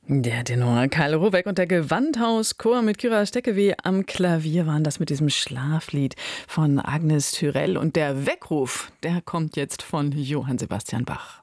Der Tenor Karl Roweck und der Gewandhauschor mit Kyra Steckewe am Klavier waren das mit diesem Schlaflied von Agnes Tyrell. Und der Weckruf, der kommt jetzt von Johann Sebastian Bach.